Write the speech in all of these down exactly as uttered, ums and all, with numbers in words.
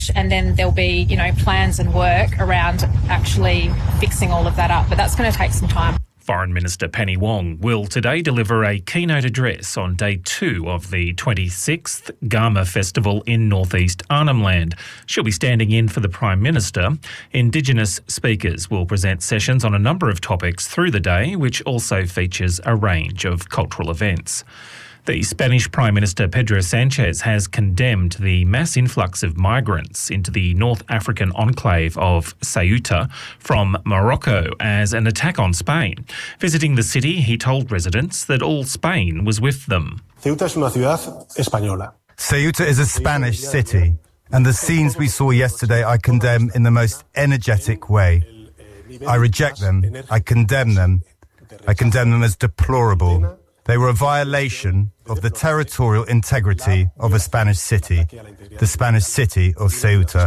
and then there'll be, you know, plans and work around actually fixing all of that up. But that's going to take some time. Foreign Minister Penny Wong will today deliver a keynote address on day two of the twenty-sixth Gama Festival in northeast Arnhem Land. She'll be standing in for the Prime Minister. Indigenous speakers will present sessions on a number of topics through the day, which also features a range of cultural events. The Spanish Prime Minister Pedro Sanchez has condemned the mass influx of migrants into the North African enclave of Ceuta from Morocco as an attack on Spain. Visiting the city, he told residents that all Spain was with them. Ceuta es una ciudad española. Ceuta is a Spanish city, and the scenes we saw yesterday I condemn in the most energetic way. I reject them, I condemn them, I condemn them as deplorable. They were a violation of the territorial integrity of a Spanish city, the Spanish city of Ceuta.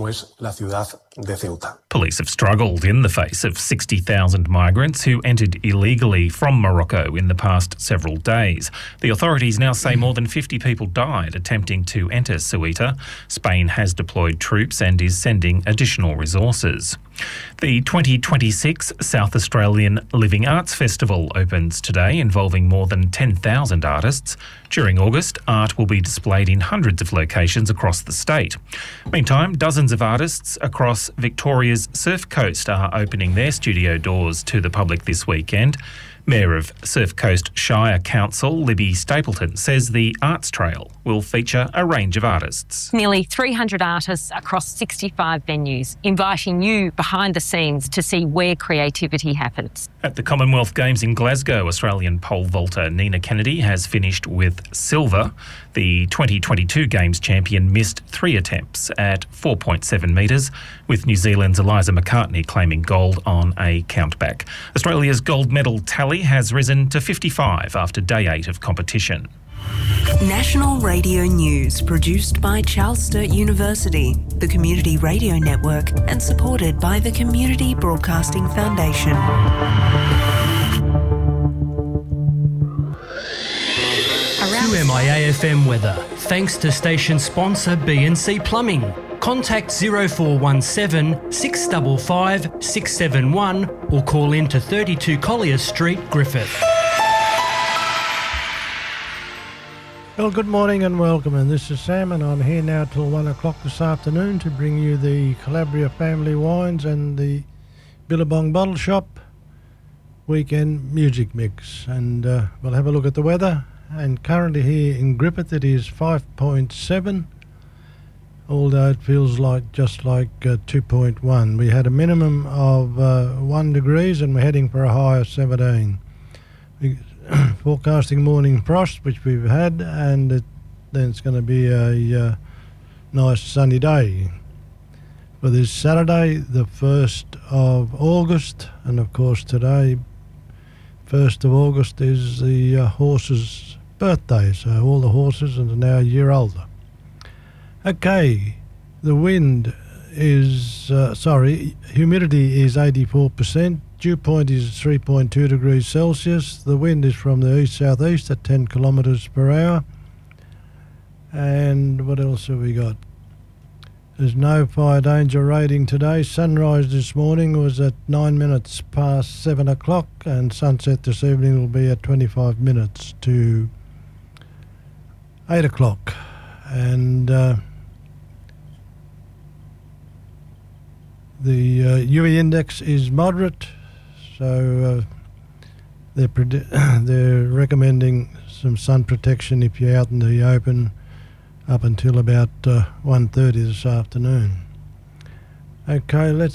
Police have struggled in the face of sixty thousand migrants who entered illegally from Morocco in the past several days. The authorities now say more than fifty people died attempting to enter Ceuta. Spain has deployed troops and is sending additional resources. The twenty twenty-six South Australian Living Arts Festival opens today, involving more than ten thousand artists. During August, art will be displayed in hundreds of locations across the state. Meantime, dozens of artists across Victoria's Surf Coast are opening their studio doors to the public this weekend. Mayor of Surf Coast Shire Council, Libby Stapleton, says the Arts Trail will feature a range of artists. Nearly three hundred artists across sixty-five venues, inviting you behind the scenes to see where creativity happens. At the Commonwealth Games in Glasgow, Australian pole vaulter Nina Kennedy has finished with silver. The twenty twenty-two Games champion missed three attempts at four point seven metres, with New Zealand's Eliza McCartney claiming gold on a countback. Australia's gold medal tally has risen to fifty-five after day eight of competition. National Radio News, produced by Charles Sturt University, the Community Radio Network, and supported by the Community Broadcasting Foundation. two M I A F M weather, thanks to station sponsor B and C Plumbing. Contact zero four one seven, six five five, six seven one or call in to thirty-two Collier Street, Griffith. Well, good morning and welcome, and this is Sam, and I'm here now till one o'clock this afternoon to bring you the Calabria Family Wines and the Billabong Bottle Shop weekend music mix. And uh, we'll have a look at the weather. And currently here in Griffith it is five point seven, although it feels like just like uh, two point one. We had a minimum of uh, one degrees and we're heading for a high of seventeen. We, forecasting morning frost, which we've had, and it, then it's going to be a uh, nice sunny day for this Saturday, the first of August. And of course today, first of August, is the uh, horses' birthday, so all the horses are now a year older. Okay, the wind is, uh, sorry, humidity is eighty-four percent, dew point is three point two degrees Celsius, the wind is from the east-southeast at ten kilometres per hour, and what else have we got? There's no fire danger rating today. Sunrise this morning was at nine minutes past seven o'clock, and sunset this evening will be at twenty-five minutes to eight o'clock. And uh, the uh, U V index is moderate, so uh, they're, predi- they're recommending some sun protection if you're out in the open up until about uh, one thirty this afternoon. Okay, let's